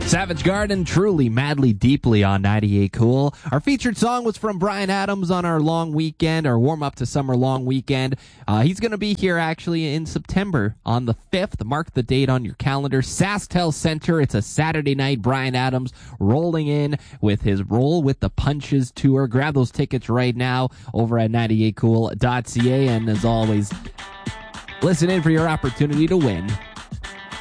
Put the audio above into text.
Savage Garden, Truly, Madly, Deeply on 98 Cool. Our featured song was from Bryan Adams on our long weekend, our warm-up to summer long weekend. He's going to be here actually in September on the 5th. Mark the date on your calendar. SaskTel Center. It's a Saturday night. Bryan Adams rolling in with his Roll with the Punches tour. Grab those tickets right now over at 98cool.ca. And as always, listen in for your opportunity to win.